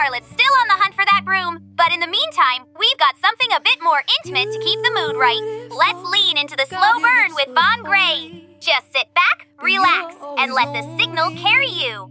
Scarlett's still on the hunt for that broom, but in the meantime, we've got something a bit more intimate to keep the mood right. Let's lean into the slow burn with Von Gray. Just sit back, relax, and let the signal carry you.